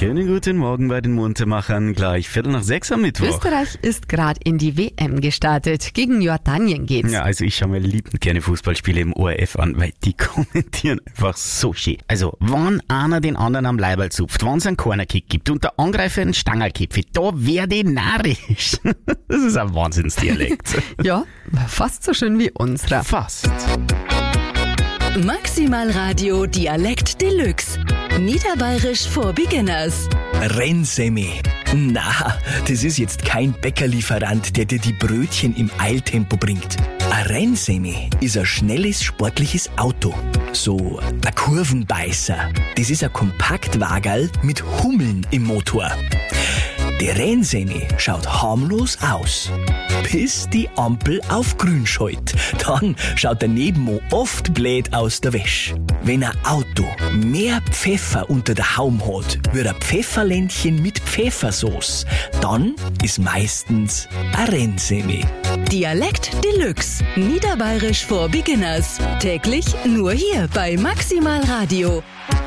Schönen guten Morgen bei den Muntermachern. Gleich 5:45 am Mittwoch. Österreich ist gerade in die WM gestartet. Gegen Jordanien geht's. Ja, also ich schaue mir liebend gerne Fußballspiele im ORF an, weil die kommentieren einfach so schön. Also, wenn einer den anderen am Leiberl zupft, wenn es einen Cornerkick gibt und der Angreifer einen Stangerl kippt, da werde ich narrisch. Das ist ein Wahnsinnsdialekt. Ja, fast so schön wie unserer. Fast. Maximal Radio Dialekt Deluxe. Niederbayerisch for Beginners. Rennsemmel. Na, das ist jetzt kein Bäckerlieferant, der dir die Brötchen im Eiltempo bringt. Ein Rennsemmel ist ein schnelles, sportliches Auto. So ein Kurvenbeißer. Das ist ein Kompaktwagerl mit Hummeln im Motor. Der Rennsemmel schaut harmlos aus, bis die Ampel auf grün schallt. Dann schaut der Nebenmann oft blöd aus der Wäsche. Wenn ein Auto mehr Pfeffer unter der Haube hat, wie ein Pfefferländchen mit Pfeffersauce, dann ist meistens ein Rennsemmel. Dialekt Deluxe. Niederbayerisch for Beginners. Täglich nur hier bei Maximal Radio.